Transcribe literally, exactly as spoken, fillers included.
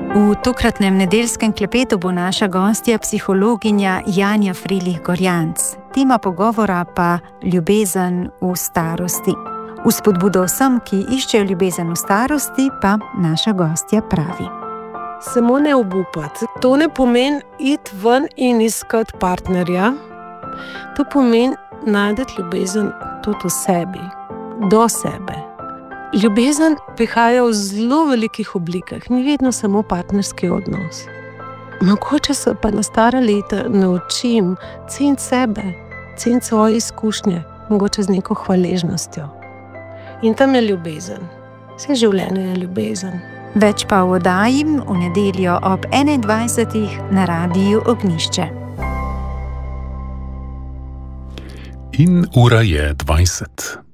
V tokratnem nedeljskem klepetu bo naša gostja psihologinja Janja Frilih-Gorjanc. Tema pogovora pa ljubezen v starosti. V spodbudo vsem, ki iščejo ljubezen v starosti, pa naša gostja pravi: Samo ne obupati. To ne pomeni iti ven in iskati partnerja. To pomeni najti ljubezen tudi v sebi, do sebe. Ljubezen prihaja v zelo velikih oblikah, ni vedno samo partnerski odnos. Mogoče se pa na stara leta naučim ceniti sebe, ceniti svoje izkušnje, mogoče z neko hvaležnostjo. In tam je ljubezen. Vse življenje je ljubezen. Več pa v oddaji v nedeljo ob enaindvajsetih na Radiu Ognjišče. In ura je dvajset.